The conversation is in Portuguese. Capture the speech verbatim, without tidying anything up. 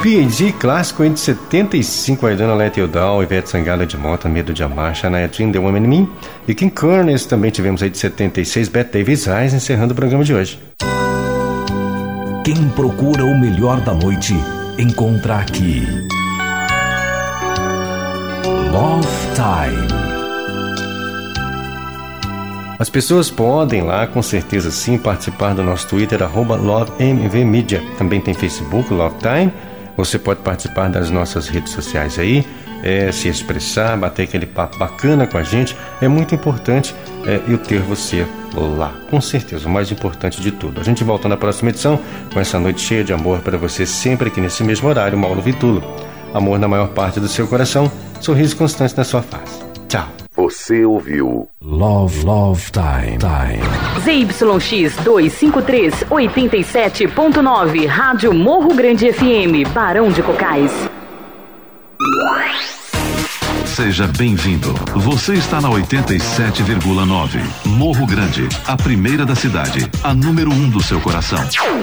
P A D clássico aí de setenta e cinco, Aidana Let You Down, Ivete Sangalo de Mota, Medo de Amar, Shania Twain, The Woman in Me e King Carnes. Também tivemos aí de setenta e seis, Bette Davis Eyes, encerrando o programa de hoje. Quem procura o melhor da noite, encontra aqui. Love Time. As pessoas podem lá, com certeza sim, participar do nosso Twitter, arroba LoveMVMedia. Também tem Facebook, Love Time. Você pode participar das nossas redes sociais aí, é, se expressar, bater aquele papo bacana com a gente. É muito importante é, eu ter você lá, com certeza, o mais importante de tudo. A gente volta na próxima edição com essa noite cheia de amor para você, sempre aqui nesse mesmo horário. Mauro Vitulo. Amor na maior parte do seu coração, sorriso constante na sua face. Tchau. Você ouviu Love, Love Time, Time. Z Y X duzentos e cinquenta e três, oitenta e sete ponto nove, Rádio Morro Grande F M, Barão de Cocais. Seja bem-vindo. Você está na oitenta e sete vírgula nove. Morro Grande, a primeira da cidade, a número um do seu coração.